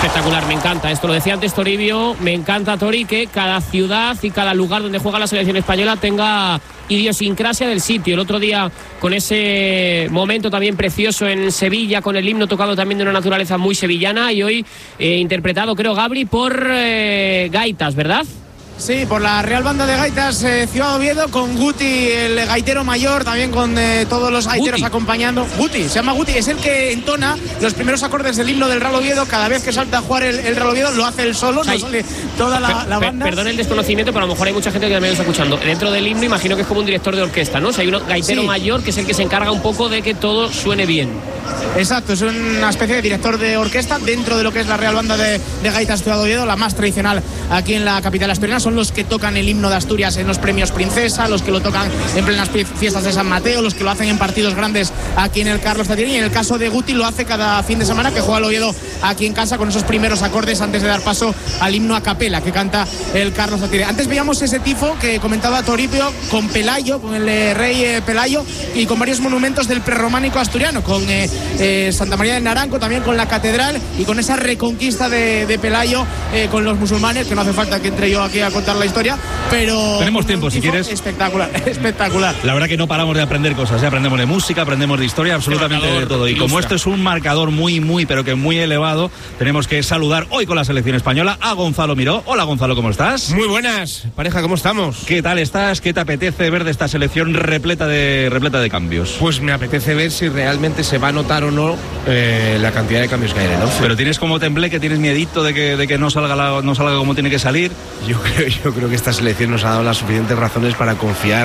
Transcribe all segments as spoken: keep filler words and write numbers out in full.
Espectacular, me encanta. Esto lo decía antes Toribio, me encanta, Tori, que cada ciudad y cada lugar donde juega la selección española tenga idiosincrasia del sitio. El otro día, con ese momento también precioso en Sevilla, con el himno tocado también de una naturaleza muy sevillana, y hoy eh, interpretado, creo, Gabri, por eh, gaitas, ¿verdad? Sí, por la Real Banda de Gaitas eh, Ciudad Oviedo, con Guti, el gaitero mayor, también con eh, todos los gaiteros Guti. acompañando. Guti, se llama Guti, es el que entona los primeros acordes del himno del Real Oviedo. Cada vez que salta a jugar el, el Real Oviedo lo hace él solo, no sale toda la, la banda. Perdón el desconocimiento, pero a lo mejor hay mucha gente que también lo está escuchando. Dentro del himno imagino que es como un director de orquesta, ¿no? O sea, hay un gaitero sí. mayor que es el que se encarga un poco de que todo suene bien. Exacto, es una especie de director de orquesta dentro de lo que es la Real Banda de, de Gaitas Ciudad Oviedo, la más tradicional aquí en la capital asturiana. Son los que tocan el himno de Asturias en los premios Princesa, los que lo tocan en plenas fiestas de San Mateo, los que lo hacen en partidos grandes aquí en el Carlos Tartiere, y en el caso de Guti lo hace cada fin de semana que juega el Oviedo aquí en casa, con esos primeros acordes antes de dar paso al himno a capela que canta el Carlos Tartiere. Antes veíamos ese tifo que comentaba Toribio con Pelayo, con el eh, rey eh, Pelayo, y con varios monumentos del prerrománico asturiano, con eh, eh, Santa María del Naranco, también con la catedral, y con esa reconquista de, de Pelayo eh, con los musulmanes, que no hace falta que entre yo aquí a contar la historia, pero tenemos tiempo si quieres. Espectacular, espectacular. La verdad que no paramos de aprender cosas, ¿eh? Aprendemos de música, aprendemos de historia, absolutamente de todo. Y como esto es un marcador muy, muy, pero que muy elevado, tenemos que saludar hoy con la selección española a Gonzalo Miró. Hola, Gonzalo, ¿cómo estás? Muy buenas, pareja, ¿cómo estamos? ¿Qué tal estás? ¿Qué te apetece ver de esta selección repleta de, repleta de cambios? Pues me apetece ver si realmente se va a notar o no eh, la cantidad de cambios que hay en el once. Pero tienes como temple que tienes miedito de que, de que no salga la, no salga como tiene que salir. Yo creo, yo creo que esta selección nos ha dado las suficientes razones para confiar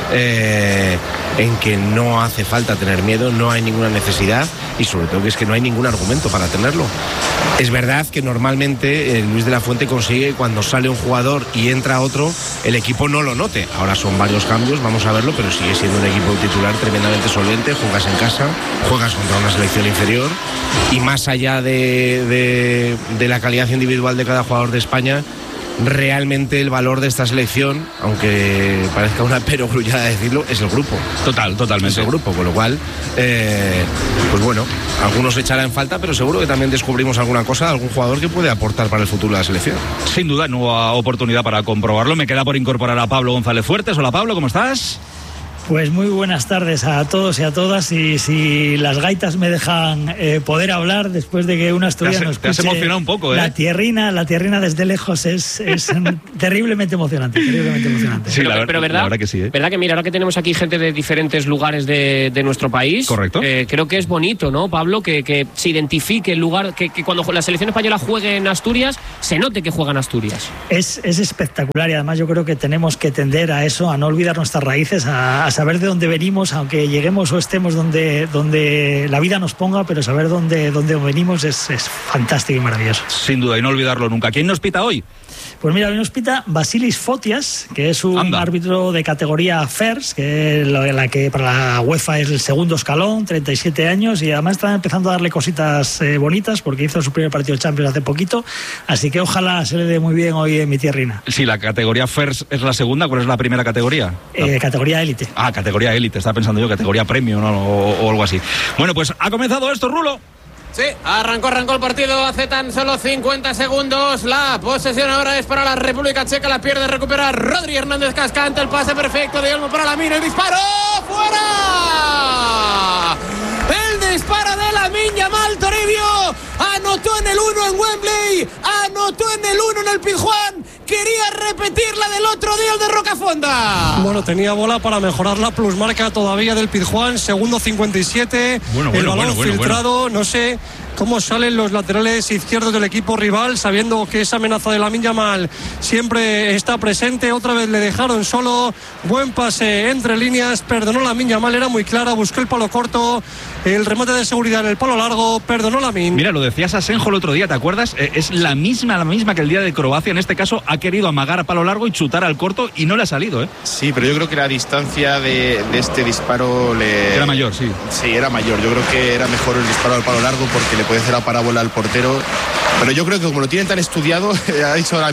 eh, en que no hace falta tener miedo, no hay ninguna necesidad, y sobre todo que es que no hay ningún argumento para tenerlo. Es verdad que normalmente eh, Luis de la Fuente consigue, cuando sale un jugador y entra otro, el equipo no lo note. Ahora son varios cambios, vamos a verlo, pero sigue siendo un equipo titular tremendamente solvente. Juegas en casa, juegas contra una selección inferior, y más allá de, de, de la calidad individual de cada jugador de España, realmente el valor de esta selección, aunque parezca una perogrullada decirlo, es el grupo. Total, totalmente. Es el grupo, con lo cual, eh, pues bueno, algunos echarán en falta, pero seguro que también descubrimos alguna cosa, algún jugador que puede aportar para el futuro de la selección. Sin duda, nueva oportunidad para comprobarlo. Me queda por incorporar a Pablo González Fuertes. Hola, Pablo, ¿cómo estás? Pues muy buenas tardes a todos y a todas, y si las gaitas me dejan eh, poder hablar después de que un asturiano te has, te has emocionado un poco, ¿eh? La tierrina, la tierrina desde lejos es, es terriblemente emocionante, terriblemente emocionante. Sí, pero, la, pero verdad, la verdad que sí, ¿eh? Verdad que mira, ahora que tenemos aquí gente de diferentes lugares de, de nuestro país, correcto. Eh, creo que es bonito, ¿no, Pablo? Que, que se identifique el lugar, que, que cuando la selección española juegue en Asturias, se note que juega en Asturias. Es, es espectacular, y además yo creo que tenemos que tender a eso, a no olvidar nuestras raíces, a, a saber de dónde venimos, aunque lleguemos o estemos donde, donde la vida nos ponga, pero saber dónde, dónde venimos es, es fantástico y maravilloso. Sin duda, y no olvidarlo nunca. ¿Quién nos pita hoy? Pues mira, hoy nos pita Basilis Fotias, que es un Anda. árbitro de categoría FIRST, que es la que para la UEFA es el segundo escalón, treinta y siete años, y además está empezando a darle cositas eh, bonitas, porque hizo su primer partido de Champions hace poquito, así que ojalá se le dé muy bien hoy en mi tierrina. Sí, la categoría FIRST es la segunda. ¿Cuál es la primera categoría? Eh, categoría élite. Ah, categoría élite, estaba pensando yo, categoría premium, ¿no? o, o algo así. Bueno, pues ha comenzado esto, Rulo. Sí, arrancó, arrancó el partido hace tan solo cincuenta segundos. La posesión ahora es para la República Checa. La pierde, recupera Rodri Hernández Cascante. El pase perfecto de Olmo para Lamine. El disparo, ¡fuera! El disparo de Lamine Yamal, Toribio. Anotó en el uno en Wembley. Anotó en el uno en el Pizjuán. Quería repetir la del otro día, el de Rocafonda. Bueno, tenía bola para mejorar la plusmarca todavía del Pizjuán. Segundo cincuenta y siete. Bueno, bueno, el balón bueno, bueno, filtrado, bueno. No sé cómo salen los laterales izquierdos del equipo rival, sabiendo que esa amenaza de Lamine Yamal siempre está presente. Otra vez le dejaron solo. Buen pase entre líneas. Perdonó Lamine Yamal, era muy clara. Buscó el palo corto. El remate de seguridad en el palo largo. Perdonó Lamine. Mira, lo decías Asenjo el otro día, ¿te acuerdas? Eh, es la misma, la misma que el día de Croacia. En este caso ha querido amagar a palo largo y chutar al corto, y no le ha salido, ¿eh? Sí, pero yo creo que la distancia de, de este disparo le... Era mayor, sí. Sí, era mayor. Yo creo que era mejor el disparo al palo largo, porque le puede hacer la parábola al portero. Pero yo creo que como lo tienen tan estudiado, ha dicho Lamine,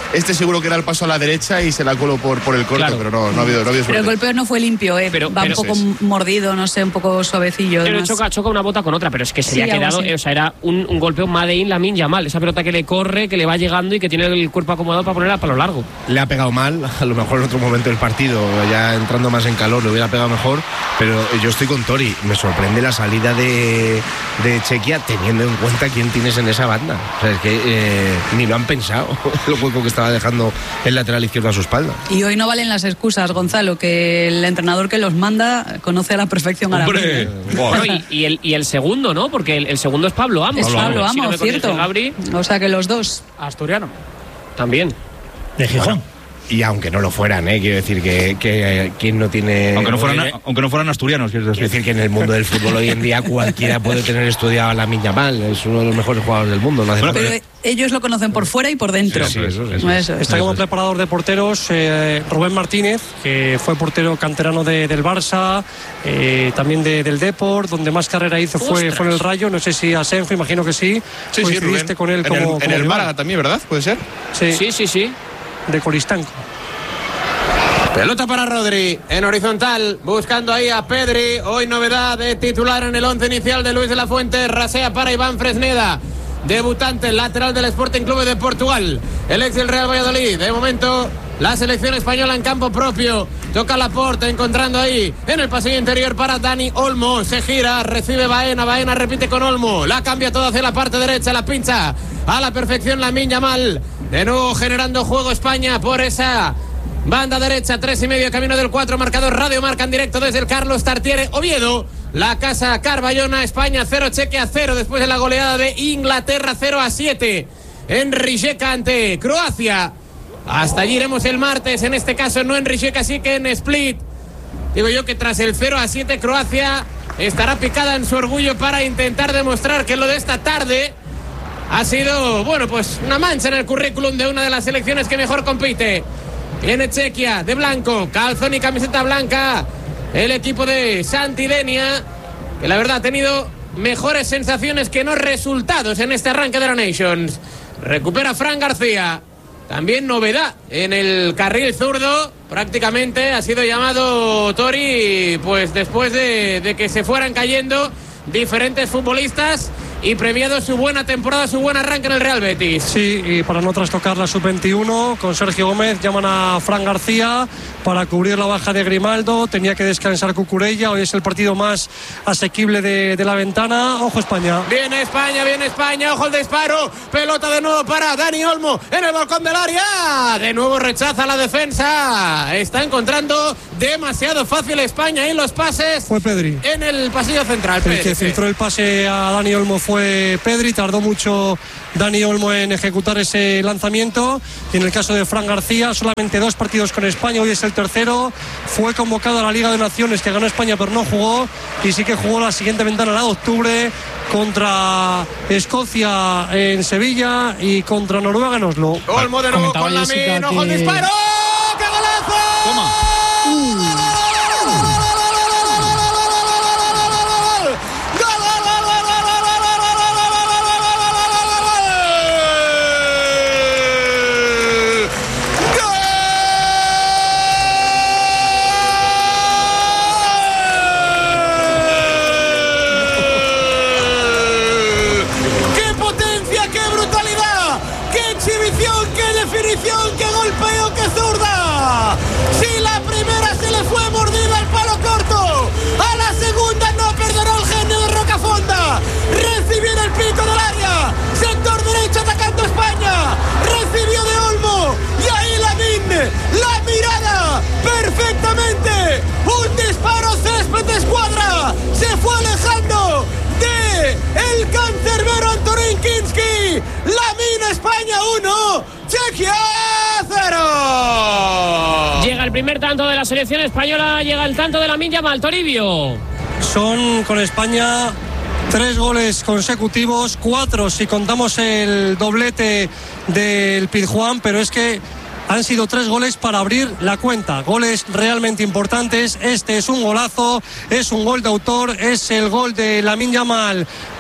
este seguro que era el paso a la derecha y se la coló por, por el corte, claro. pero no, no ha habido, no ha habido suerte. Pero el golpeo no fue limpio, ¿eh? Pero, va pero, un poco sí. mordido, no sé, un poco suavecillo. Pero choca, choca una bota con otra, pero es que se le sí, ha quedado, eh, o sea, era un, un golpeo Made in Lamine Yamal, esa pelota que le corre, que le va llegando y que tiene el cuerpo acomodado para ponerla para lo largo. Le ha pegado mal, a lo mejor en otro momento del partido, ya entrando más en calor, le hubiera pegado mejor, pero yo estoy con Tori, me sorprende la salida de, de Chequia teniendo en cuenta quién tienes en esa banda. O sea, es que eh, ni lo han pensado, el hueco que estaba dejando el lateral izquierdo a su espalda. Y hoy no valen las excusas, Gonzalo, que el entrenador que los manda conoce a la perfección a la ¡Hombre! Bueno, y, y, el, y el segundo, ¿no? Porque el, el segundo es Pablo Amo. Es Pablo Amo, si no me corrige cierto. Gabri. O sea que los dos. Asturiano. También. De Gijón. Bueno, y aunque no lo fueran, ¿eh? Quiero decir que, que quien no tiene... Aunque no fueran, aunque no fueran asturianos, quiero decir. Quiero decir que en el mundo del fútbol hoy en día cualquiera puede tener estudiado a Lamine Yamal, es uno de los mejores jugadores del mundo. No hace Pero falta. ellos lo conocen por fuera y por dentro. Sí, sí, eso, eso, Eso es. Está como preparador de porteros eh, Rubén Martínez, que fue portero canterano de, del Barça, eh, también de, del Depor, donde más carrera hizo fue, fue en el Rayo. No sé si Asenjo, imagino que sí. Sí, sí, Coincidiste Rubén. con él En como, el, como en el rival. Málaga también, ¿verdad? ¿Puede ser? Sí, Sí, sí, sí. de Coristanco. Pelota para Rodri, en horizontal, buscando ahí a Pedri. Hoy novedad de titular en el once inicial de Luis de la Fuente. Rasea para Iván Fresneda, debutante, lateral del Sporting Clube de Portugal, el ex del Real Valladolid. De momento, la selección española en campo propio. Toca Laporte, encontrando ahí en el pasillo interior para Dani Olmo. Se gira, recibe Baena, Baena repite con Olmo. La cambia todo hacia la parte derecha, la pincha a la perfección Lamine Yamal. De nuevo generando juego España por esa banda derecha, tres y medio, camino del cuatro, marcador Radio Marca en directo desde el Carlos Tartiere Oviedo. La Casa Carballona, España cero, Chequia cero, después de la goleada de Inglaterra cero a siete en Rijeka ante Croacia. Hasta allí iremos el martes, en este caso no en Rijeka, sí que en Split. Digo yo que tras el cero a siete Croacia estará picada en su orgullo para intentar demostrar que lo de esta tarde ha sido, bueno, pues una mancha en el currículum de una de las selecciones que mejor compite. Viene Chequia de blanco, calzón y camiseta blanca, el equipo de Santidenia, que la verdad ha tenido mejores sensaciones que no resultados en este arranque de la Nations. Recupera Fran García, también novedad en el carril zurdo, prácticamente ha sido llamado Tori, pues después de, de que se fueran cayendo diferentes futbolistas y premiado su buena temporada, su buen arranque en el Real Betis. Sí, y para no trastocar la sub veintiuno, con Sergio Gómez llaman a Fran García para cubrir la baja de Grimaldo. Tenía que descansar Cucurella, hoy es el partido más asequible de, de la ventana. Ojo España. Viene España, viene España, ojo el disparo. Pelota de nuevo para Dani Olmo en el balcón del área. De nuevo rechaza la defensa. Está encontrando demasiado fácil España en los pases. Fue Pedri. En el pasillo central. El Pedri, que sí. filtró el pase a Dani Olmo fue Pedri, tardó mucho Dani Olmo en ejecutar ese lanzamiento. Y en el caso de Fran García, solamente dos partidos con España, hoy es el tercero. Fue convocado a la Liga de Naciones, que ganó España pero no jugó, y sí que jugó la siguiente ventana, la de octubre, contra Escocia en Sevilla y contra Noruega en Oslo. Olmo de nuevo con la min, ojo el disparo. ¡Qué golazo! Toma. ¡Qué golpeo, qué zurda! Si la primera se le fue mordida al palo corto, a la segunda no perdonó el genio de Rocafonda. Recibió en el pico del área, sector derecho atacando España. Recibió de Olmo y ahí Lamine, la mirada perfectamente. Un disparo, césped de escuadra. Se fue alejando de el cancerbero Antonín Kinski. Lamine, España uno, Chequia cero. Llega el primer tanto de la selección española, llega el tanto de Lamine Yamal. Toribio. Son con España tres goles consecutivos, cuatro si contamos el doblete del Pizjuán, pero es que han sido tres goles para abrir la cuenta, goles realmente importantes. Este es un golazo, es un gol de autor, es el gol de Lamine Yamal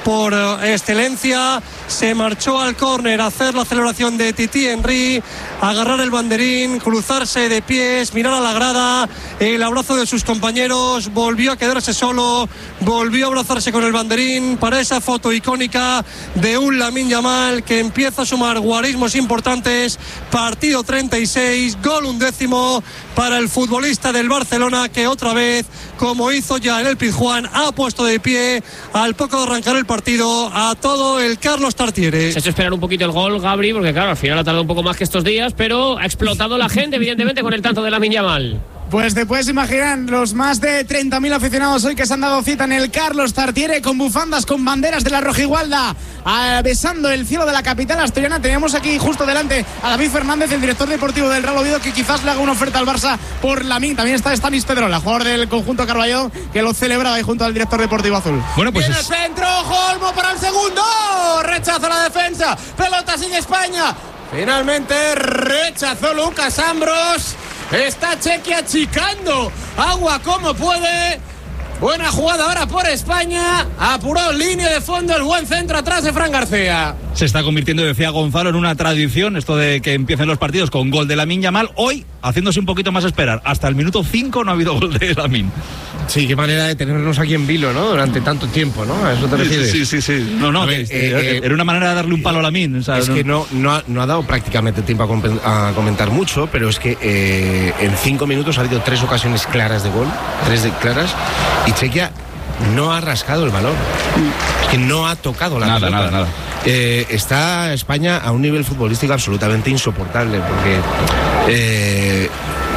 por excelencia. Se marchó al córner a hacer la celebración de Titi Henry, agarrar el banderín, cruzarse de pies, mirar a la grada, el abrazo de sus compañeros, volvió a quedarse solo, volvió a abrazarse con el banderín para esa foto icónica de un Lamine Yamal que empieza a sumar guarismos importantes. Partido treinta y seis, gol undécimo para el futbolista del Barcelona, que otra vez, como hizo ya en el Pizjuán, ha puesto de pie al poco de arrancar el partido a todo el Carlos Tartiere. Se ha hecho esperar un poquito el gol, Gabri, porque claro, al final ha tardado un poco más que estos días, pero ha explotado la gente, evidentemente, con el tanto de Lamine Yamal. Pues te puedes imaginar los más de treinta mil aficionados hoy que se han dado cita en el Carlos Tartiere, con bufandas, con banderas de la rojigualda, ah, besando el cielo de la capital asturiana. Teníamos aquí justo delante a David Fernández, el director deportivo del Real Oviedo, que quizás le haga una oferta al Barça por Lamine. También está Stanis Pedrola, jugador del conjunto Carballo, que lo celebraba ahí junto al director deportivo azul. Bueno, pues es... el centro, Olmo para el segundo, rechaza la defensa, pelota sin España. Finalmente rechazó Lucas Ambros. Está Chequi achicando agua como puede. Buena jugada ahora por España. Apuró línea de fondo, el buen centro atrás de Fran García. Se está convirtiendo, decía Gonzalo, en una tradición esto de que empiecen los partidos con gol de Lamine Yamal. Hoy, haciéndose un poquito más esperar, hasta el minuto cinco no ha habido gol de Lamine. Sí, qué manera de tenernos aquí en vilo, ¿no? Durante tanto tiempo, ¿no? ¿A eso te refieres? Sí, sí, sí. sí. No, no, ver, que, eh, era una manera de darle un palo a Lamine. O sea, es no... que no, no, ha, no ha dado prácticamente tiempo a, comp- a comentar mucho, pero es que eh, en cinco minutos ha habido tres ocasiones claras de gol, tres de claras, y Chequia no ha rascado el balón. Es que no ha tocado la nada, pelota. Nada, nada, eh, está España a un nivel futbolístico absolutamente insoportable, porque... Eh,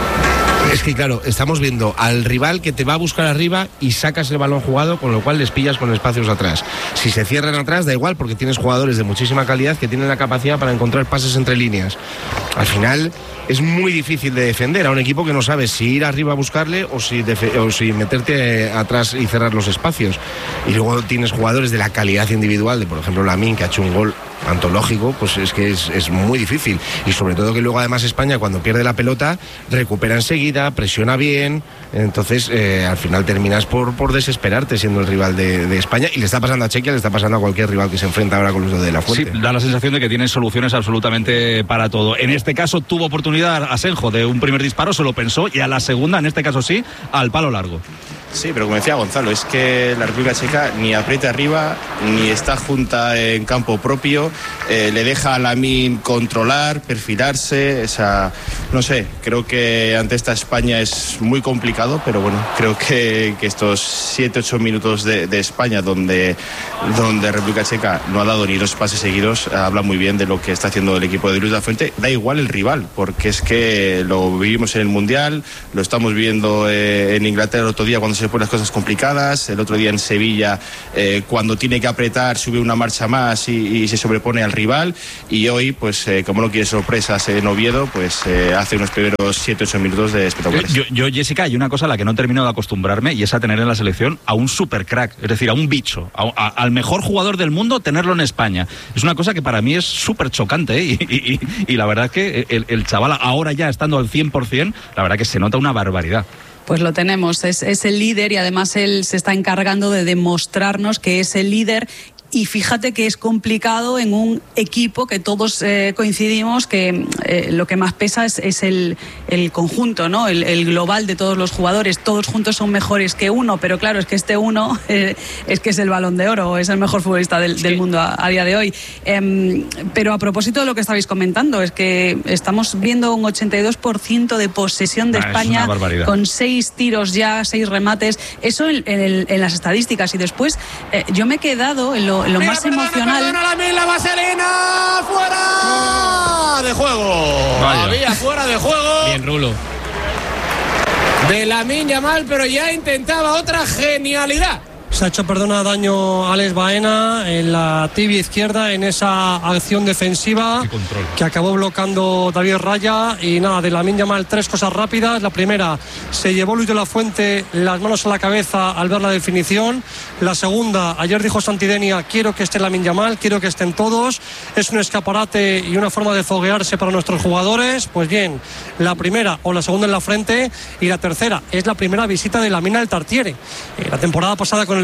es que claro, estamos viendo al rival que te va a buscar arriba y sacas el balón jugado, con lo cual les pillas con espacios atrás. Si se cierran atrás, da igual, porque tienes jugadores de muchísima calidad que tienen la capacidad para encontrar pases entre líneas. Al final es muy difícil de defender a un equipo que no sabe si ir arriba a buscarle o si, defe- o si meterte atrás y cerrar los espacios. Y luego tienes jugadores de la calidad individual, de por ejemplo Lamine, que ha hecho un gol antológico, pues es que es, es muy difícil. Y sobre todo que luego además España, cuando pierde la pelota, recupera enseguida, presiona bien. Entonces eh, al final terminas por, por desesperarte siendo el rival de, de España. Y le está pasando a Chequia, le está pasando a cualquier rival que se enfrenta ahora con los de la Fuente. Sí, da la sensación de que tiene soluciones absolutamente para todo. En este caso tuvo oportunidad Asenjo de un primer disparo, se lo pensó, y a la segunda, en este caso sí, al palo largo. Sí, pero como decía Gonzalo, es que la República Checa ni aprieta arriba, ni está junta en campo propio, eh, le deja a Lamine controlar, perfilarse, o sea, no sé, creo que ante esta España es muy complicado, pero bueno, creo que, que estos siete ocho minutos de, de España, donde, donde República Checa no ha dado ni dos pases seguidos, habla muy bien de lo que está haciendo el equipo de Luis de la Fuente. Da igual el rival, porque es que lo vivimos en el Mundial, lo estamos viendo eh, en Inglaterra el otro día cuando se ponen las cosas complicadas, el otro día en Sevilla eh, cuando tiene que apretar sube una marcha más y, y se sobrepone al rival, y hoy pues eh, como no quiere sorpresas en Oviedo, pues eh, hace unos primeros siete ocho minutos de espectaculares. Yo, yo, Jessica, hay una cosa a la que no termino de acostumbrarme, y es a tener en la selección a un super crack, es decir, a un bicho, a, a, al mejor jugador del mundo, tenerlo en España. Es una cosa que para mí es súper chocante, ¿eh? y, y, y, y la verdad es que el, el chaval ahora ya estando al cien por ciento, la verdad que se nota una barbaridad. Pues lo tenemos, es, es el líder, y además él se está encargando de demostrarnos que es el líder. Y fíjate que es complicado en un equipo que todos eh, coincidimos que eh, lo que más pesa es, es el, el conjunto, ¿no? El, el global de todos los jugadores. Todos juntos son mejores que uno, pero claro, es que este uno eh, es que es el Balón de Oro, es el mejor futbolista del, del mundo a, a día de hoy. Eh, pero a propósito de lo que estabais comentando, es que estamos viendo un ochenta y dos por ciento de posesión de nah, España, con seis tiros ya, seis remates. Eso en, en, en las estadísticas. Y después eh, yo me he quedado en lo Lo Mira, más perdona, emocional. Perdona, la, la vaselina fuera de juego. Vaya. Había fuera de juego. Bien, Rulo. De Lamine Yamal, pero ya intentaba otra genialidad. Se ha hecho, perdona, daño a Alex Baena en la tibia izquierda en esa acción defensiva que acabó bloqueando David Raya. Y nada, de Lamine Yamal, tres cosas rápidas. La primera, se llevó Luis de la Fuente las manos a la cabeza al ver la definición. La segunda, ayer dijo Santidenia, quiero que esté Lamine Yamal, quiero que estén todos. Es un escaparate y una forma de foguearse para nuestros jugadores. Pues bien, la primera o la segunda en la frente. Y la tercera, es la primera visita de Lamine al Tartiere. Eh, la temporada pasada con el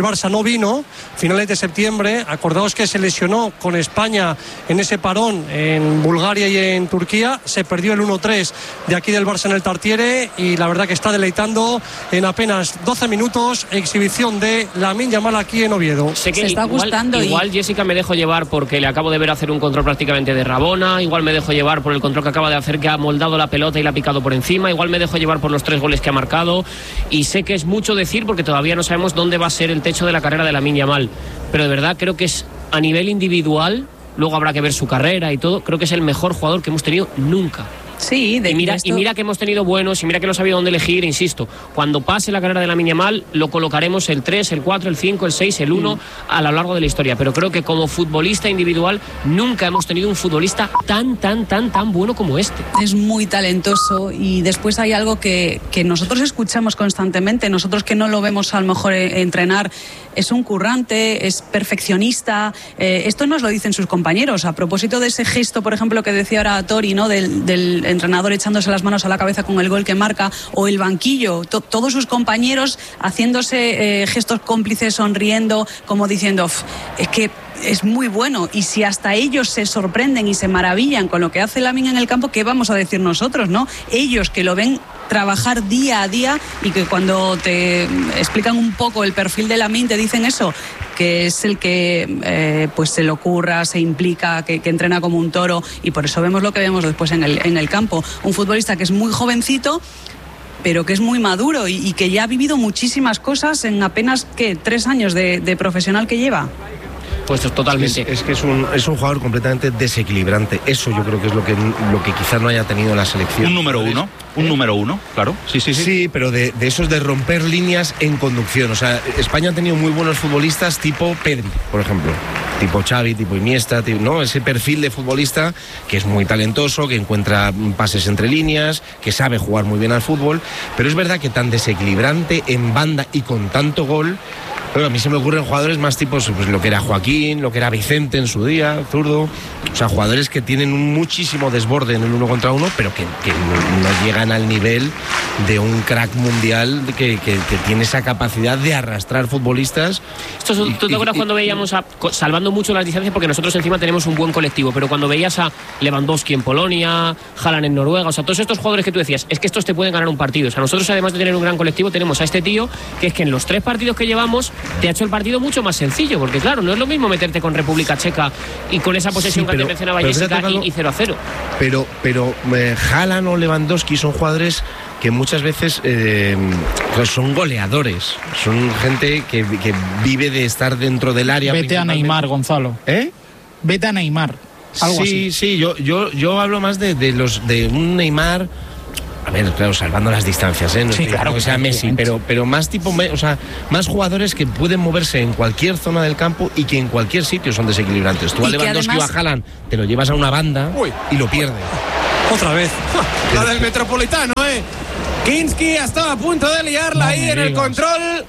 Barça no vino, finales de septiembre. Acordaos que se lesionó con España en ese parón en Bulgaria y en Turquía. Se perdió el uno tres de aquí del Barça en el Tartiere y la verdad que está deleitando en apenas doce minutos. Exhibición de Lamine Yamal aquí en Oviedo. Sé que se está igual, gustando. Igual, y... Jessica, me dejo llevar porque le acabo de ver hacer un control prácticamente de Rabona. Igual me dejo llevar por el control que acaba de hacer, que ha moldado la pelota y la ha picado por encima. Igual me dejo llevar por los tres goles que ha marcado. Y sé que es mucho decir porque todavía no sabemos dónde va a ser el techo de la carrera de Lamine Yamal. Pero de verdad creo que es a nivel individual. Luego habrá que ver su carrera y todo. Creo que es el mejor jugador que hemos tenido nunca. Sí, de y mira, esto... y mira que hemos tenido buenos, y mira que no sabía dónde elegir, insisto. Cuando pase la carrera de Lamine Yamal, lo colocaremos el tres, el cuatro, el cinco, el seis, el uno mm. a lo largo de la historia. Pero creo que como futbolista individual nunca hemos tenido un futbolista tan, tan, tan, tan bueno como este. Es muy talentoso y después hay algo que, que nosotros escuchamos constantemente, nosotros que no lo vemos a lo mejor entrenar. Es un currante, es perfeccionista. Eh, esto nos lo dicen sus compañeros. A propósito de ese gesto, por ejemplo, que decía ahora Tori, ¿no? Del, del entrenador echándose las manos a la cabeza con el gol que marca, o el banquillo, to, todos sus compañeros haciéndose eh, gestos cómplices, sonriendo, como diciendo, es que es muy bueno. Y si hasta ellos se sorprenden y se maravillan con lo que hace Lamine en el campo, ¿qué vamos a decir nosotros, no? Ellos que lo ven trabajar día a día y que cuando te explican un poco el perfil de Lamine te dicen eso, que es el que eh, pues se le ocurra, se implica, que, que entrena como un toro, y por eso vemos lo que vemos después en el, en el campo. Un futbolista que es muy jovencito, pero que es muy maduro y, y que ya ha vivido muchísimas cosas en apenas, ¿qué?, tres años de, de profesional que lleva. Pues totalmente. Es, es que es un, es un jugador completamente desequilibrante. Eso yo creo que es lo que, lo que quizás no haya tenido la selección. Un número uno, un ¿Eh? número uno, claro. Sí, sí, sí. Sí, pero de, de esos de romper líneas en conducción. O sea, España ha tenido muy buenos futbolistas tipo Pedri, por ejemplo. Tipo Xavi, tipo Iniesta, tipo, ¿no? Ese perfil de futbolista que es muy talentoso, que encuentra pases entre líneas, que sabe jugar muy bien al fútbol. Pero es verdad que tan desequilibrante en banda y con tanto gol. Pero a mí se me ocurren jugadores más tipos, pues lo que era Joaquín, lo que era Vicente en su día, zurdo. O sea, jugadores que tienen un muchísimo desborde en el uno contra uno, pero que, que no, no llegan al nivel de un crack mundial que, que, que tiene esa capacidad de arrastrar futbolistas. Esto, ¿Tú te y, acuerdas y, cuando veíamos a, salvando mucho las distancias, porque nosotros encima tenemos un buen colectivo, pero cuando veías a Lewandowski en Polonia, Haaland en Noruega, o sea, todos estos jugadores que tú decías, es que estos te pueden ganar un partido. O sea, nosotros además de tener un gran colectivo, tenemos a este tío, que es que en los tres partidos que llevamos te ha hecho el partido mucho más sencillo, porque claro, no es lo mismo meterte con República Checa y con esa posesión sí, pero, que te mencionaba Jessica y, y cero a cero. Pero, pero eh, Haaland o Lewandowski son jugadores que muchas veces eh, pues son goleadores, son gente que, que vive de estar dentro del área. Vete a Neymar, Gonzalo. ¿Eh? Vete a Neymar. Algo sí, así. sí, yo, yo, yo hablo más de, de los de un Neymar. A ver, claro, salvando las distancias, ¿eh? No sí, claro, que sea Messi, pero, pero más tipo, o sea, más jugadores que pueden moverse en cualquier zona del campo y que en cualquier sitio son desequilibrantes. Tú a Lewandowski además... o a Haaland te lo llevas a una banda Uy. y lo pierdes. Otra vez. La del Metropolitano, ¿eh? Kinski estaba a punto de liarla no ahí en digas. El control.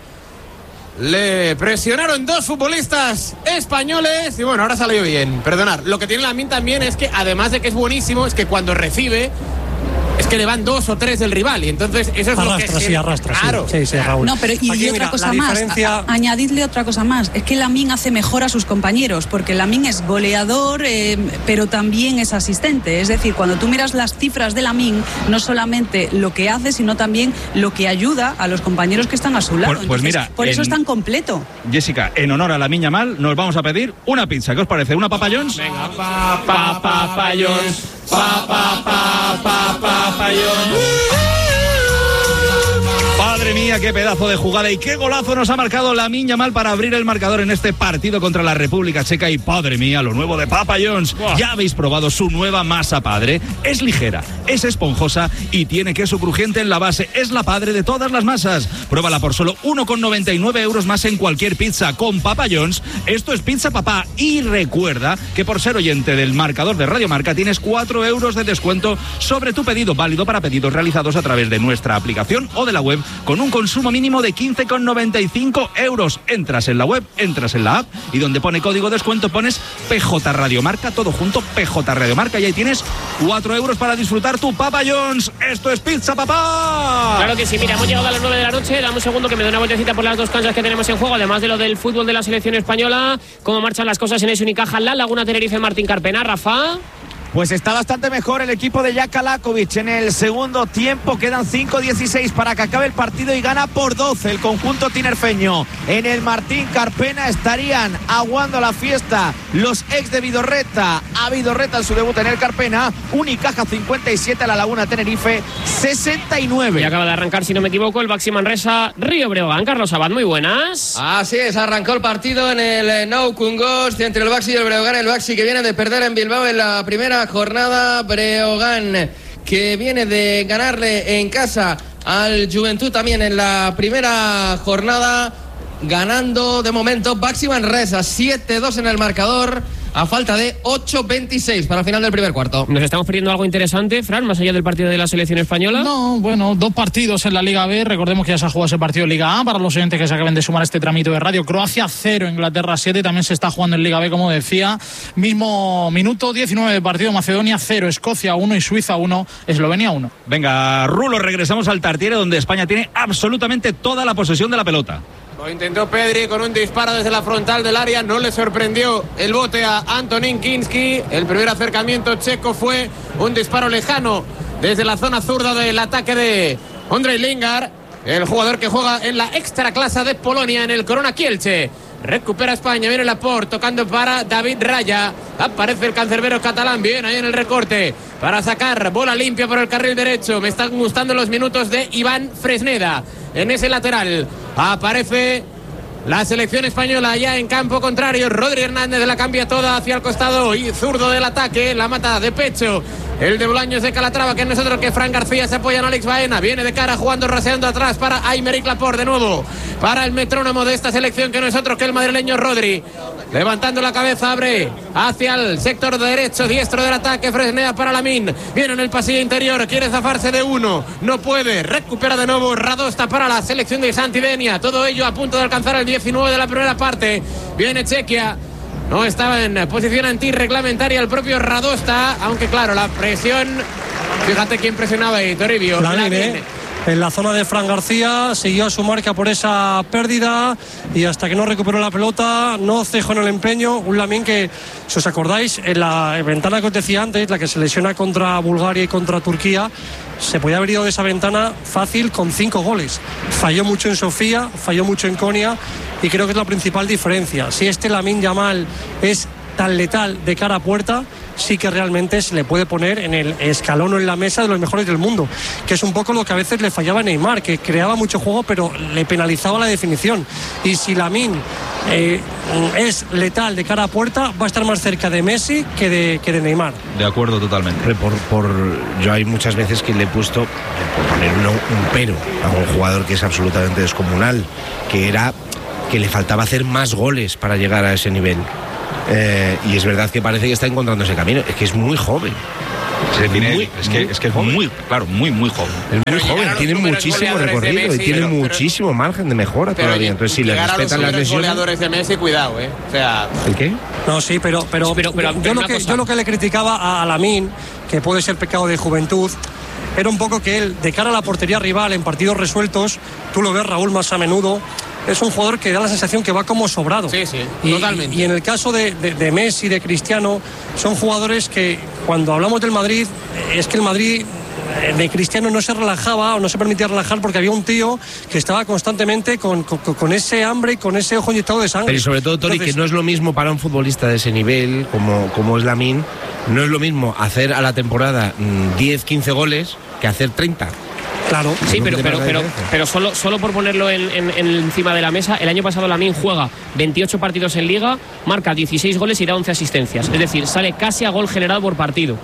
Le presionaron dos futbolistas españoles y bueno, ahora salió bien. Perdonad, lo que tiene Lamine también es que además de que es buenísimo, es que cuando recibe es que le van dos o tres del rival y entonces eso es arrastra, lo que... sí, arrastra, claro. sí, sí, Raúl. No, pero y, Aquí, y otra mira, cosa más, diferencia... a, a, añadidle otra cosa más, es que Lamine hace mejor a sus compañeros, porque Lamine es goleador, eh, pero también es asistente, es decir, cuando tú miras las cifras de Lamine, no solamente lo que hace, sino también lo que ayuda a los compañeros que están a su lado. Pues, pues entonces, mira, por eso en... es tan completo. Jessica, en honor a Lamine Yamal, nos vamos a pedir una pizza, ¿qué os parece? ¿Una Papa John's? Venga, pa, pa, Papa John's, pa, pa, pa, pa, Papa John's. Madre mía, qué pedazo de jugada y qué golazo nos ha marcado Lamine Yamal para abrir el marcador en este partido contra la República Checa. Y padre mía, lo nuevo de Papa John's. Wow. Ya habéis probado su nueva masa padre. Es ligera, es esponjosa y tiene queso crujiente en la base. Es la padre de todas las masas. Pruébala por solo uno con noventa y nueve euros más en cualquier pizza con Papa John's. Esto es Pizza Papá. Y recuerda que por ser oyente del marcador de Radio Marca tienes cuatro euros de descuento sobre tu pedido, válido para pedidos realizados a través de nuestra aplicación o de la web con un consumo consumo mínimo de quince con noventa y cinco euros. Entras en la web, entras en la app y donde pone código descuento pones P J Radiomarca, todo junto, P J Radiomarca, y ahí tienes cuatro euros para disfrutar tu Papa John's. Esto es Pizza Papá. Claro que sí, mira, hemos llegado a las nueve de la noche. Dame un segundo que me dé una vueltecita por las dos canchas que tenemos en juego, además de lo del fútbol de la selección española. ¿Cómo marchan las cosas en ese Unicaja, La Laguna Tenerife, Martín Carpena, Rafa? Pues está bastante mejor el equipo de Jaka Lakovic en el segundo tiempo. Quedan cinco dieciséis para que acabe el partido y gana por doce el conjunto tinerfeño. En el Martín Carpena estarían aguando la fiesta los ex de Vidorreta. A Vidorreta en su debut en el Carpena. Unicaja cincuenta y siete, La Laguna Tenerife sesenta y nueve. Y acaba de arrancar, si no me equivoco, el Baxi Manresa Río Breogán. Carlos Abad, muy buenas. Así es, arrancó el partido en el Nou Congost entre el Baxi y el Breogán. El Baxi que viene de perder en Bilbao en la primera jornada, Breogán que viene de ganarle en casa al Juventud también en la primera jornada, ganando de momento Baxi Manresa siete dos en el marcador a falta de ocho veintiséis para el final del primer cuarto. ¿Nos estamos perdiendo algo interesante, Fran, más allá del partido de la selección española? No, bueno, dos partidos en la Liga B. Recordemos que ya se ha jugado ese partido en Liga A. Para los oyentes que se acaben de sumar este tramito de radio, Croacia cero, Inglaterra siete. También se está jugando en Liga B, como decía. Mismo minuto, diecinueve de partido. Macedonia cero, Escocia uno y Suiza uno, Eslovenia uno. Venga, Rulo, regresamos al Tartiere, donde España tiene absolutamente toda la posesión de la pelota. Lo intentó Pedri con un disparo desde la frontal del área, no le sorprendió el bote a Antonín Kinski. El primer acercamiento checo fue un disparo lejano desde la zona zurda del ataque de Ondrej Lingard, el jugador que juega en la extra clase de Polonia en el Corona Kielce. Recupera España, viene Laporte tocando para David Raya. Aparece el cancerbero catalán, bien ahí en el recorte para sacar bola limpia por el carril derecho. Me están gustando los minutos de Iván Fresneda en ese lateral. Aparece la selección española ya en campo contrario. Rodri Hernández la cambia toda hacia el costado y zurdo del ataque, la mata de pecho el de Bolaños de Calatrava, que es nosotros, que Fran García se apoya en Alex Baena, viene de cara jugando, raseando atrás para Aymeric Laporte de nuevo, para el metrónomo de esta selección que nosotros, que el madrileño Rodri, levantando la cabeza, abre hacia el sector derecho, diestro del ataque, Fresneda para Lamine, viene en el pasillo interior, quiere zafarse de uno, no puede, recupera de nuevo Radosta para la selección de Santidenia, todo ello a punto de alcanzar el diecinueve de la primera parte, viene Chequia. No estaba en posición antirreglamentaria el propio Radosta, aunque claro, la presión, fíjate quién presionaba ahí, Toribio. Lamin, en la zona de Fran García, siguió a su marca por esa pérdida y hasta que no recuperó la pelota, no cejó en el empeño. Un Lamin que, si os acordáis, en la ventana que os decía antes, la que se lesiona contra Bulgaria y contra Turquía, se podía haber ido de esa ventana fácil con cinco goles. Falló mucho en Sofía, falló mucho en Konya y creo que es la principal diferencia. Si este Lamine Yamal es tan letal de cara a puerta, sí que realmente se le puede poner en el escalón o en la mesa de los mejores del mundo, que es un poco lo que a veces le fallaba a Neymar, que creaba mucho juego pero le penalizaba la definición. Y si Lamine eh, es letal de cara a puerta, va a estar más cerca de Messi que de, que de Neymar. De acuerdo totalmente. Por, por, yo hay muchas veces que le he puesto, por poner un, un pero a un jugador que es absolutamente descomunal, que era que le faltaba hacer más goles para llegar a ese nivel. Eh, y es verdad que parece que está encontrando ese camino. Es que es muy joven. Sí, tiene, muy, es que, es que es muy, claro, muy, muy joven. Es muy joven, tiene muchísimo recorrido y tiene muchísimo margen de mejora todavía. Entonces, si le respetan las lesiones. Goleadores de Messi, cuidado, ¿eh? O sea. ¿El qué? No, sí, pero, pero, pero, pero yo, lo que, yo lo que le criticaba a, a Lamine, que puede ser pecado de juventud, era un poco que él, de cara a la portería rival en partidos resueltos, tú lo ves, Raúl, más a menudo, es un jugador que da la sensación que va como sobrado. Sí, sí, y, totalmente. Y, y en el caso de, de, de Messi, de Cristiano, son jugadores que cuando hablamos del Madrid, es que el Madrid de Cristiano no se relajaba o no se permitía relajar porque había un tío que estaba constantemente con, con, con ese hambre y con ese ojo inyectado de sangre. Pero y sobre todo, Tori, Entonces, que no es lo mismo para un futbolista de ese nivel como, como es Lamine, no es lo mismo hacer a la temporada diez, quince goles que hacer treinta. Claro, sí, pero, pero, pero, pero solo, solo por ponerlo en, en, en encima de la mesa, el año pasado Lamine juega veintiocho partidos en Liga, marca dieciséis goles y da once asistencias. Es decir, sale casi a gol generado por partido.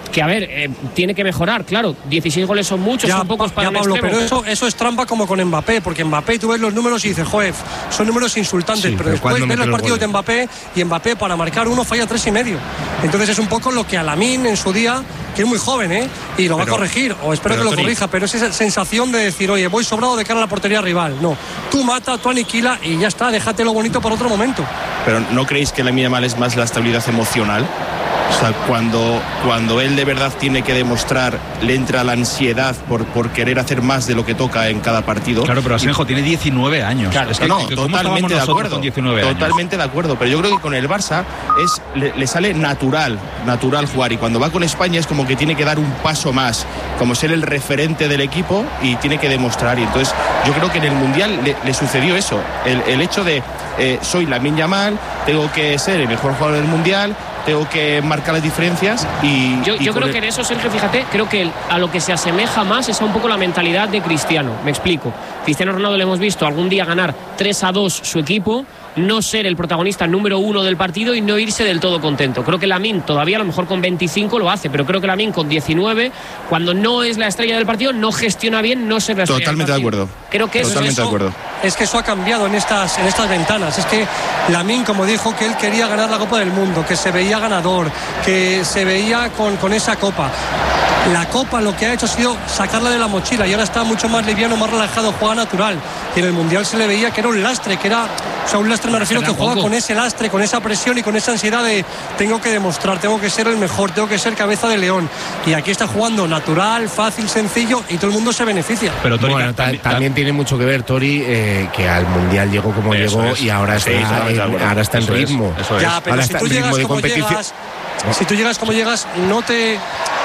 que a ver, eh, tiene que mejorar, claro. dieciséis goles son muchos, ya, son pocos para ya, un Pablo, extremo. pero eso, eso es trampa como con Mbappé, porque Mbappé tú ves los números y dices, joder, son números insultantes, Sí, pero, pero después ¿cuándo ves los mete los partidos de goles? Mbappé y Mbappé para marcar uno falla tres y medio. Entonces es un poco lo que a Lamine en su día, que es muy joven, ¿eh? Y lo Pero- va a corregir, o espero pero, que lo Toni, corrija, pero es esa sensación de decir, oye, voy sobrado de cara a la portería rival. No, tú mata, tú aniquila y ya está, déjate lo bonito para otro momento. Pero ¿no creéis que Lamine Yamal es más la estabilidad emocional? O sea, cuando, cuando él de verdad tiene que demostrar, le entra la ansiedad por, por querer hacer más de lo que toca en cada partido. Claro, pero Asenjo tiene diecinueve años. Claro, es que, no, que ¿cómo estábamos totalmente de nosotros acuerdo. con diecinueve años? Totalmente de acuerdo, pero yo creo que con el Barça es, le, le sale natural, natural jugar, y cuando va con España es como que tiene que dar un paso más, como ser el referente del equipo y tiene que demostrar. Y entonces yo creo que en el Mundial le, le sucedió eso, el, el hecho de eh, soy Lamine Yamal, tengo que ser el mejor jugador del Mundial, tengo que marcar las diferencias y... Yo, y yo con creo el- que en eso, Sergio, fíjate, creo que el- a lo que se asemeja más es a un poco la mentalidad de Cristiano. Me explico. Cristiano Ronaldo le hemos visto algún día ganar tres a dos su equipo, no ser el protagonista número uno del partido y no irse del todo contento. Creo que Lamine todavía a lo mejor con veinticinco lo hace, pero creo que Lamine con diecinueve, cuando no es la estrella del partido, no gestiona bien, no se la estrella Totalmente de del partido. acuerdo. Creo que eso Totalmente es de acuerdo. Es que eso ha cambiado en estas, en estas ventanas. Es que Lamine, como dijo, que él quería ganar la Copa del Mundo, que se veía ganador, que se veía con, con esa Copa. La Copa lo que ha hecho ha sido sacarla de la mochila y ahora está mucho más liviano, más relajado, juega natural. Y en el Mundial se le veía que era un lastre, que era, o sea, un lastre me refiero que juega con ese lastre, con esa presión y con esa ansiedad de tengo que demostrar, tengo que ser el mejor, tengo que ser cabeza de león. Y aquí está jugando natural, fácil, sencillo y todo el mundo se beneficia. Pero Tori, Bueno, ta- también- también tiene mucho que ver, Tori, eh, que al Mundial llegó como Eso llegó es. y ahora Sí, está, totalmente de en, acuerdo. ahora está en Eso es, ritmo. eso es. Ya, pero Ahora si está tú en llegas ritmo de como competición. llegas, si tú llegas como llegas, no te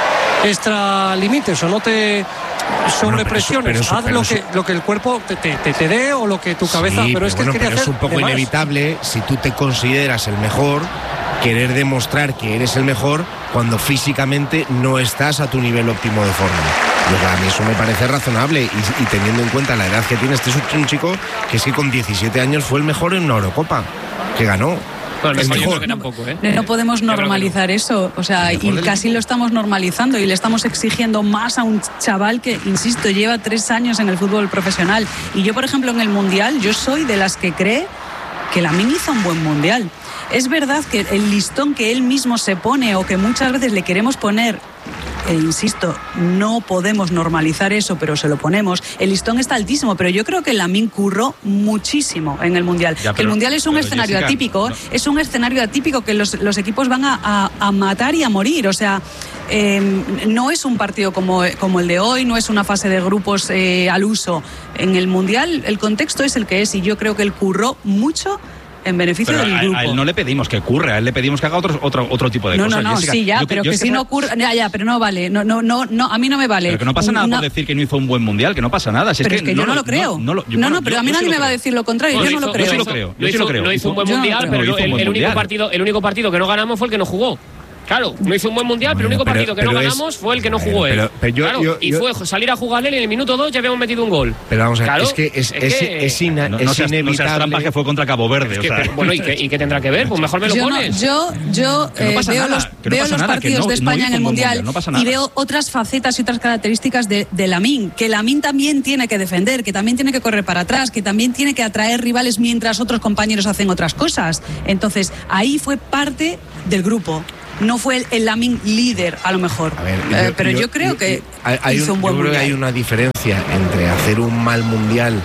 extralimites o no te sobrepresiones. pero eso- Haz pero lo, eso- que, lo que el cuerpo te, te, te- te dé o lo que tu cabeza. Sí, pero es que bueno, él quería pero es hacer un poco de más. inevitable, si tú te consideras el mejor, querer demostrar que eres el mejor cuando físicamente no estás a tu nivel óptimo de forma. Pues a mí eso me parece razonable y, y teniendo en cuenta la edad que tiene, este es un chico que es que con diecisiete años fue el mejor en una Eurocopa que ganó. Bueno, Es yo creo mejor. que tampoco, ¿eh? No podemos Yo creo que no. normalizar eso, o sea, y mejor del casi lo estamos normalizando y le estamos exigiendo más a un chaval que, insisto, lleva tres años en el fútbol profesional. Y yo, por ejemplo, en el Mundial, yo soy de las que cree que Lamine hizo un buen Mundial. Es verdad que el listón que él mismo se pone o que muchas veces le queremos poner, e insisto, no podemos normalizar eso, pero se lo ponemos. El listón está altísimo, pero yo creo que Lamine curró muchísimo en el Mundial. Ya, Que pero- el Mundial es un pero, escenario Jessica, atípico, no. es un escenario atípico que los, los equipos van a, a- a matar y a morir. O sea, eh, no es un partido como, como el de hoy, no es una fase de grupos eh, al uso. En el Mundial el contexto es el que es y yo creo que él curró mucho en beneficio Pero del a, grupo. a él no le pedimos que curre, a él le pedimos que haga otro, otro, otro tipo de no, cosas. no, no, Jessica. sí, ya, Yo- pero yo que es si no re- ocurre, ya, ya, pero no vale, no, no, no, no, a mí no me vale. Pero que no pasa nada Una- por decir que no hizo un buen mundial, que no pasa nada. Si pero es es que, yo no lo creo. No, lo- yo- no, bueno, no, pero yo- a mí yo sí nadie lo me va a creo. decir lo contrario, Bueno, yo no hizo- lo creo. Yo sí lo hizo- creo. No Yo sí hizo, lo creo. no hizo un buen Yo no lo mundial, creo. pero No hizo un el, buen el único mundial. partido, el único partido que no ganamos fue el que no jugó. Claro, no hizo un buen mundial, pero el único Bueno, partido pero- que no pero es- ganamos fue el que no Bueno, jugó él. pero- pero yo- Claro, yo- y yo- fue salir a jugar él y en el minuto dos ya habíamos metido un gol. Pero vamos a ver, Claro, es que es, es, que- es ina- No, es no seas, no seas inevitable. trampa que fue contra Cabo Verde. Es o que, sea. pero, bueno, ¿y qué, ¿y qué tendrá que ver? Pues mejor me lo Yo, no- pones. yo, yo Que no eh, pasa veo nada, los, que no veo pasa los nada, que partidos no- de no España hizo en un el buen Mundial mundial, no pasa y nada. veo otras facetas y otras características de, de Lamine, que Lamine también tiene que defender, que también tiene que correr para atrás, que también tiene que atraer rivales mientras otros compañeros hacen otras cosas. Entonces, ahí fue parte del grupo. No fue el, el Lamine líder, a lo mejor. A ver, Eh, pero yo, creo que hay- hay hizo un, un- buen yo creo que Mundial. hay una diferencia entre hacer un mal mundial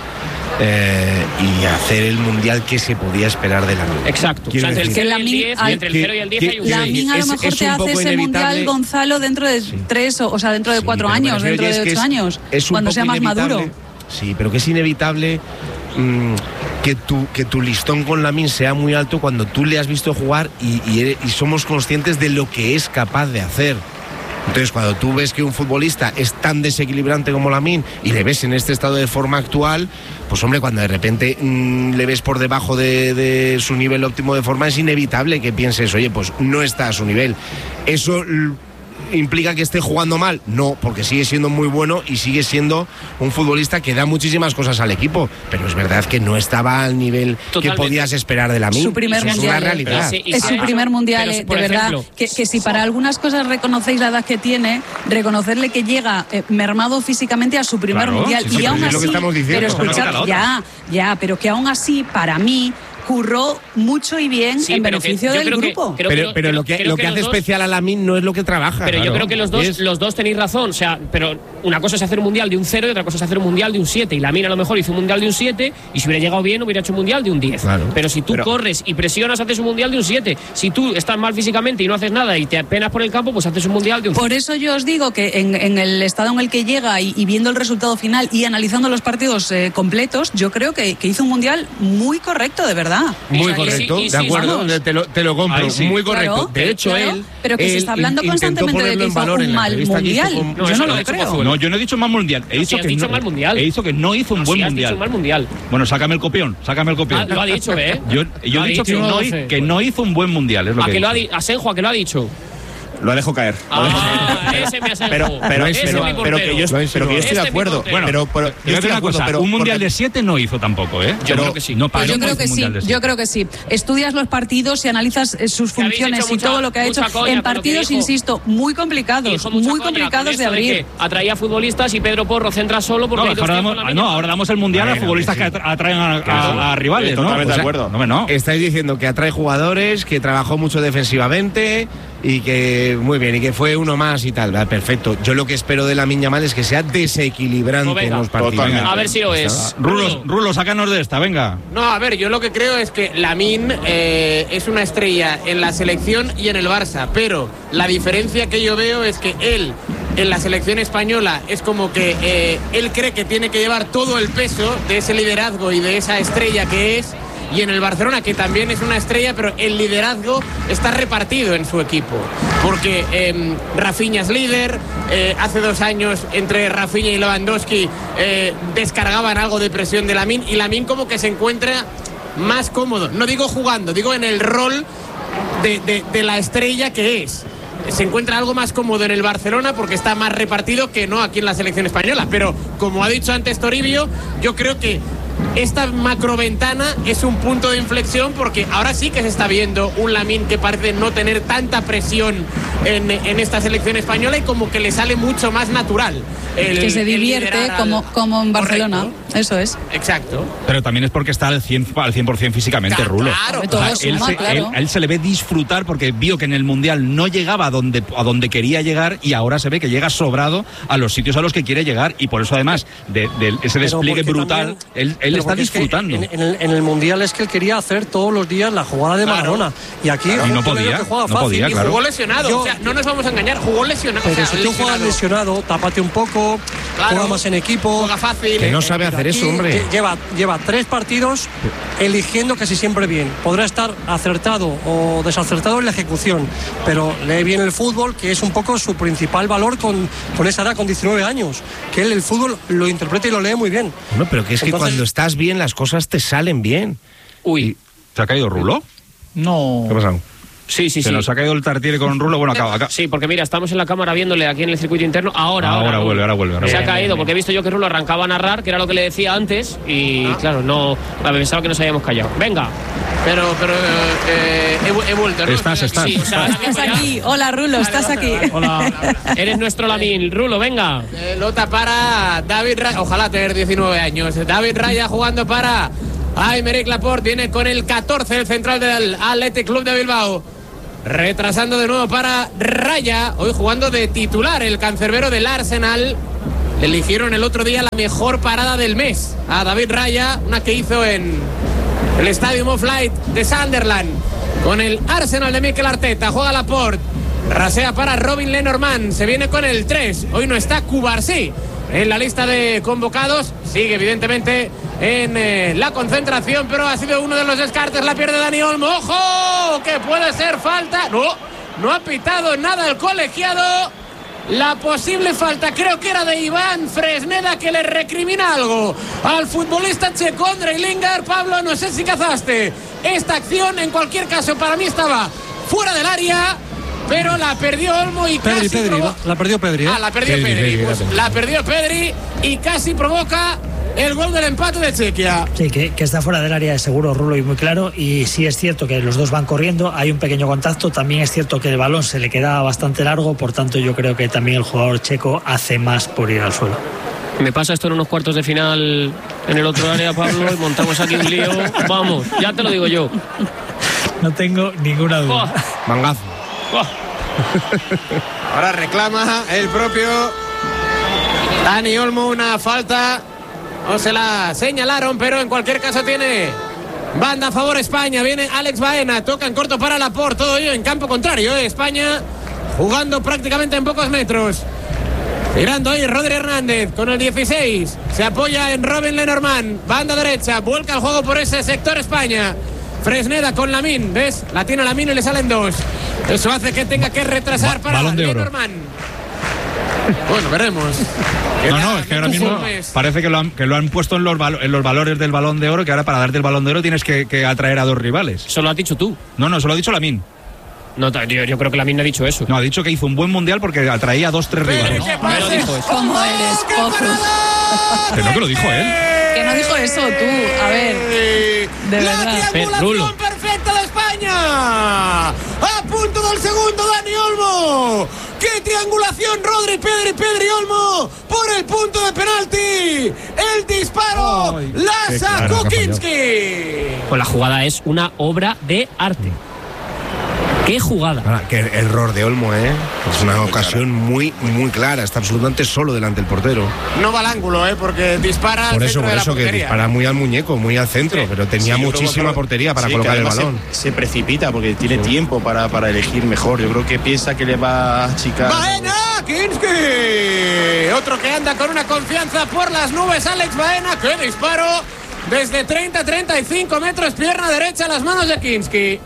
eh, y hacer el mundial que se podía esperar de la Lamine. Exacto. O Quiero sea, entre el decir- cero y el Que diez, Lamine- entre el que- cero y el diez que- hay un la- seis. Lamine a lo es- mejor es te un hace poco ese mundial, inevitable. Gonzalo, dentro de tres o, o sea, dentro de Sí, cuatro pero me años, refiero dentro ya de es que ocho es- años, es un cuando poco sea más inevitable. maduro. Sí, pero que es inevitable mm, que, tu, que tu listón con Lamine sea muy alto cuando tú le has visto jugar y, y eres- y somos conscientes de lo que es capaz de hacer. Entonces, cuando tú ves que un futbolista es tan desequilibrante como Lamine y le ves en este estado de forma actual, pues hombre, cuando de repente mmm, le ves por debajo de, de su nivel óptimo de forma, es inevitable que pienses, oye, pues no está a su nivel. Eso l- implica que esté jugando mal. No, porque sigue siendo muy bueno y sigue siendo un futbolista que da muchísimas cosas al equipo. Pero es verdad que no estaba al nivel Totalmente. que podías esperar de Lamine. Su primer Eso mundial. Es una realidad. Es, es su primer mundial, pero, de verdad. Ejemplo, que, que si para algunas cosas reconocéis la edad que tiene, reconocerle que llega eh, mermado físicamente a su primer claro, mundial. Sí, sí, y aún es así, lo que estamos diciendo. pero escuchad, ya, ya, pero que aún así, para mí, curró mucho y bien sí, en beneficio del grupo. Que, pero, pero lo que, lo que, que hace dos, especial a Lamine no es lo que trabaja. Pero claro. yo creo que los dos, es... los dos tenéis razón. O sea, pero una cosa es hacer un mundial de un cero y otra cosa es hacer un mundial de un siete. Y Lamine a lo mejor hizo un mundial de un siete y si hubiera llegado bien hubiera hecho un mundial de un diez. Claro. Pero si tú pero... corres y presionas, haces un mundial de un siete. Si tú estás mal físicamente y no haces nada y te apenas por el campo, pues haces un mundial de un Por siete. Eso yo os digo que en, en el estado en el que llega y, y viendo el resultado final y analizando los partidos eh, completos, yo creo que, que hizo un mundial muy correcto, de verdad. Muy o sea, correcto. Correcto, sí, de sí, acuerdo, te lo, te lo compro, sí. muy correcto. Claro, de hecho, claro, él. Pero que él se está hablando constantemente de que hizo un mal mundial. No, yo no lo creo. No, yo no he dicho mal mundial. He dicho, no, que, dicho no, mal mundial. he dicho que no hizo un no, buen sí, mundial. Has dicho mal mundial. Bueno, sácame el copión, sácame el copión. Ah, lo ha dicho, ¿eh? Yo, yo he dicho, que, no, que no hizo un buen mundial. Es lo a que, que lo ha di- Asenjo, a que lo ha dicho. Lo dejo caer. Ah, ese me hace pero, pero, ese pero, es mi pero, que yo, pero que yo estoy de acuerdo. Bueno, pero, pero yo estoy estoy de acuerdo, cosa, pero un mundial porque... de siete no hizo tampoco, ¿eh? Yo creo que sí. No, pues yo no creo que sí. Yo creo que sí. Estudias los partidos y analizas eh, sus funciones y mucha, todo lo que ha hecho en partidos, insisto, muy complicados, muy complicados de abrir. Atraía futbolistas y Pedro Porro centra solo porque no, hay dos ahora damos, no, ahora damos el mundial bueno, a futbolistas que, sí. que atraen a, claro, a, a rivales, ¿no? Totalmente o sea, de acuerdo. No, no. Estáis diciendo que atrae jugadores, que trabajó mucho defensivamente y que muy bien, y que fue uno más y tal. Perfecto. Yo lo que espero de Lamine Yamal es que sea desequilibrante no, en los partidos. A ver si lo es. Rulo, Rulo, sácanos de esta, venga. No, a ver, yo lo que creo es que Lamine eh, es una estrella en la selección y en el Barça, pero la diferencia que yo veo es que él en la selección española es como que eh, él cree que tiene que llevar todo el peso de ese liderazgo y de esa estrella que es. Y en el Barcelona, que también es una estrella, pero el liderazgo está repartido en su equipo. Porque eh, Rafinha es líder, eh, hace dos años entre Rafinha y Lewandowski eh, descargaban algo de presión de Lamine, y Lamine como que se encuentra más cómodo. No digo jugando, digo en el rol de, de, de la estrella que es. Se encuentra algo más cómodo en el Barcelona porque está más repartido que no aquí en la selección española. Pero como ha dicho antes Toribio, yo creo que esta macroventana es un punto de inflexión porque ahora sí que se está viendo un Lamine que parece no tener tanta presión en, en esta selección española y como que le sale mucho más natural. El, que se divierte como, al... como en Barcelona. Correcto. Eso es. Exacto. Pero también es porque está al cien por ciento físicamente, claro, Rulo. Claro, o sea, él, suma, se, claro. él, a él se le ve disfrutar porque vio que en el Mundial no llegaba a donde, a donde quería llegar y ahora se ve que llega sobrado a los sitios a los que quiere llegar y por eso además de, de ese despliegue brutal, también, él, él está disfrutando. Es que en, en, el, en el Mundial es que él quería hacer todos los días la jugada de claro. Maradona y aquí claro. y no podía, que juega no fácil. podía, claro. Y jugó lesionado, Yo, o sea, no nos vamos a engañar, jugó lesionado. Pero o sea, si tú juegas lesionado, tápate un poco, claro. juega más en equipo. Juega fácil. Que no sabe hacer eso, hombre. Lleva, lleva tres partidos eligiendo casi siempre bien. Podrá estar acertado o desacertado en la ejecución, pero lee bien el fútbol, que es un poco su principal valor con, con esa edad, con diecinueve años. Que él el fútbol lo interpreta y lo lee muy bien. No, pero que es Entonces, que cuando estás bien las cosas te salen bien. Uy, ¿te ha caído Rulo? No. ¿Qué ha pasado? Sí, sí, Se sí. nos ha caído el Tartiere con Rulo. Bueno, acá, acá. Sí, porque mira, estamos en la cámara viéndole aquí en el circuito interno. Ahora, ahora, ahora, vuelve, ahora vuelve. Ahora se vuelve. ha caído porque he visto yo que Rulo arrancaba a narrar, que era lo que le decía antes. Y ah. claro, no. Pensaba que nos habíamos callado. Venga. Pero, pero eh, he, he vuelto, ¿no? Estás, estás. Sí, o sea, estás aquí. Hola, Rulo, vale, estás aquí. Hola. Eres nuestro Lamine. Rulo, venga. Pelota para David Raya. Ojalá tener diecinueve años. David Raya jugando para Aymeric Laporte. Viene con el catorce, el central del Athletic Club de Bilbao. Retrasando de nuevo para Raya. Hoy jugando de titular el cancerbero del Arsenal. Le eligieron el otro día la mejor parada del mes a David Raya. Una que hizo en el Stadium of Light de Sunderland con el Arsenal de Mikel Arteta. Juega Laporte, rasea para Robin Lenormand, se viene con el tres. Hoy no está Cubarsí en la lista de convocados, sigue evidentemente en eh, la concentración, pero ha sido uno de los descartes. La pierde Dani Olmo. ¡Ojo! Que puede ser falta. No, no ha pitado nada el colegiado. La posible falta creo que era de Iván Fresneda, que le recrimina algo al futbolista checo Andrej Lingard. Pablo, no sé si cazaste esta acción. En cualquier caso, para mí estaba fuera del área. pero la perdió Olmo y Pedri, casi Pedri, provo- la perdió Pedri. ¿eh? Ah, la perdió Pedri, Pedri. Pedri, Pues Pedri. la perdió Pedri y casi provoca el gol del empate de Chequia. Sí, que, que está fuera del área de seguro, Rulo, y muy claro. Y sí es cierto que los dos van corriendo, hay un pequeño contacto. También es cierto que el balón se le queda bastante largo, por tanto yo creo que también el jugador checo hace más por ir al suelo. Me pasa esto en unos cuartos de final en el otro área, Pablo, y montamos aquí un lío. Vamos, ya te lo digo yo. No tengo ninguna duda. Oh, Mangazo. oh. Ahora reclama el propio Dani Olmo una falta. No se la señalaron, pero en cualquier caso tiene banda a favor España. Viene Alex Baena, toca en corto para Laporte, todo ello en campo contrario. ¿eh? España jugando prácticamente en pocos metros. Mirando ahí Rodri Hernández con el dieciséis. Se apoya en Robin Lenormand. Banda derecha, vuelca el juego por ese sector España. Fresneda con Lamine, ¿ves? La tiene Lamine y le salen dos. Eso hace que tenga que retrasar Ba- para balón de oro. Lenormand. Bueno, veremos. No, no, es que ahora mismo parece que lo han, que lo han puesto en los, valo- en los valores del Balón de Oro, que ahora para darte el Balón de Oro tienes que, que atraer a dos rivales. Eso lo has dicho tú. No, no, eso lo ha dicho Lamine. No, ta- yo, yo creo que la mina ha dicho eso. No, ha dicho que hizo un buen mundial porque atraía a dos, tres rivales. ¿Qué No pasa? lo dijo eso. ¿Cómo eres, ¡Qué Pozos? parada! Que no, que lo dijo él. Que no dijo eso tú. A ver, de La verdad. triangulación Rulo. perfecta de España. A punto del segundo, Dani Olmo. ¡Qué triangulación! Rodri, Pedri, Pedri, Olmo. Por el punto de penalti. El disparo. Ay, la qué sacó claro que ha Kinski. Pues la jugada es una obra de arte. ¡Qué jugada! Ahora, qué error de Olmo, ¿eh? Es una ocasión muy, muy clara. Está absolutamente solo delante del portero. No va al ángulo, ¿eh? Porque dispara al Por eso, centro por de la eso que portería. dispara muy al muñeco, muy al centro, Sí. pero tenía Sí, yo creo muchísima que- portería para sí, colocar que el además balón. Se, se precipita porque tiene tiempo para, para elegir mejor. Yo creo que piensa que le va a achicar. Baena, Kinski. Otro que anda con una confianza por las nubes, Alex Baena. ¡Qué disparo! Desde treinta a treinta y cinco metros, pierna derecha a las manos de Kinski.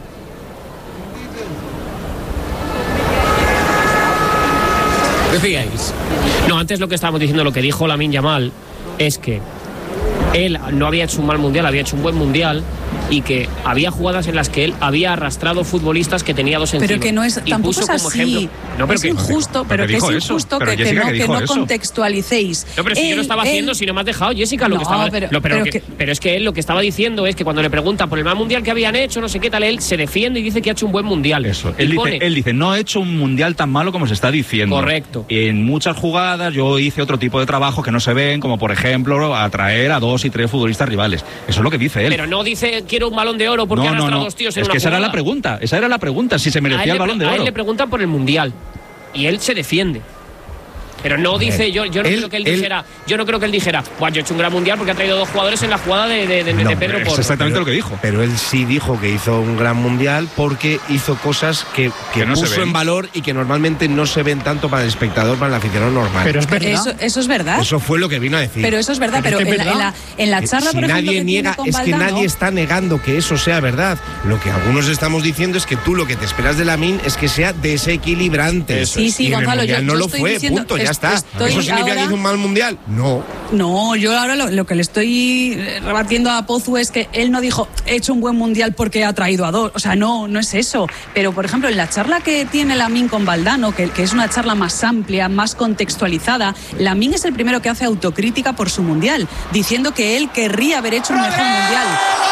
Decíais. No, antes lo que estábamos diciendo, lo que dijo Lamine Yamal, es que él no había hecho un mal mundial, había hecho un buen mundial, y que había jugadas en las que él había arrastrado futbolistas que tenía dos encima. Pero que no es, Y tampoco puso es como así. ejemplo- No, pero es que- injusto, pero que que es dijo eso. injusto Pero que, que Jessica, no, que que dijo no eso. contextualicéis. No, pero si yo lo Él- estaba haciendo, él- si no me has dejado, Jessica, lo No, que estaba. pero- lo- pero, pero que- que- pero es que él lo que estaba diciendo es que cuando le preguntan por el mal mundial que habían hecho, no sé qué tal, él se defiende y dice que ha hecho un buen mundial. Eso. Y Él pone- dice, él dice, no he hecho un mundial tan malo como se está diciendo. Correcto. En muchas jugadas yo hice otro tipo de trabajos que no se ven, como por ejemplo atraer a dos y tres futbolistas rivales. Eso es lo que dice él. Pero no dice quiero un balón de oro porque ha no, no, arrastrado no. dos tíos en Es una que esa era jugada. la pregunta. Esa era la pregunta, si se A merecía él el le- balón de a él oro. le preguntan por el mundial y él se defiende. Pero no dice, yo, yo no él- creo que él, él- dijera, yo no creo que él dijera, "Buah, yo he hecho un gran mundial porque ha traído dos jugadores en la jugada de, de, de- No, de Pedro es Porro". exactamente lo que dijo. Pero él sí dijo que hizo un gran mundial porque hizo cosas que, que, Que no se puso ven. en valor y que normalmente no se ven tanto para el espectador, para el aficionado normal. Pero es verdad. Eso, eso es verdad. Eso fue lo que vino a decir. Pero eso es verdad. Pero Pero, es que en, es la, en la- en la Que charla, si por ejemplo, nadie que niega, tiene con es que Valdano, nadie está negando que eso sea verdad. Lo que algunos estamos diciendo es que tú lo que te esperas de Lamine es que sea desequilibrante. Sí, sí, y en el Gonzalo, mundial yo- no yo lo estoy fue, diciendo- punto, ya es- está. estoy ¿Eso significa ahora- que hizo un mal mundial? No. No, yo ahora lo, lo que le estoy rebatiendo a Pozu es que él no dijo he hecho un buen mundial porque ha traído a dos. O sea, no, no es eso. Pero, por ejemplo, en la charla que tiene Lamine con Valdano, que, que es una charla más amplia, más contextualizada, Lamine es el primero que hace autocrítica por su mundial, diciendo que él querría haber hecho un mejor mundial.